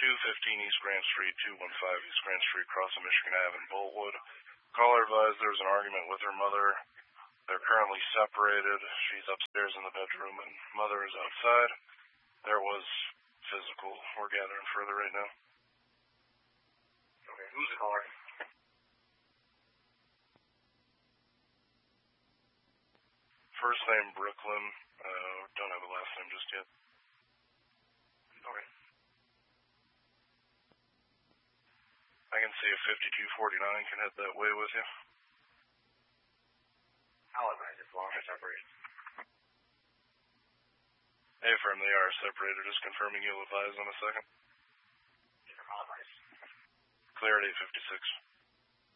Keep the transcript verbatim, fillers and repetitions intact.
two fifteen East Grant Street, two one five East Grant Street, crossing Michigan Avenue in Boltwood. Caller advised there was an argument with her mother. They're currently separated. She's upstairs in the bedroom and mother is outside. There was physical. We're gathering further right now. Okay, who's the caller? First name Brooklyn. Uh, don't have a last name just yet. Okay. I can see if fifty-two forty-nine can head that way with you. I'll advise if long as separated. Hey, firm, they are separated. Just confirming you'll advise in a second. I'll advise. Clear at eight fifty-six.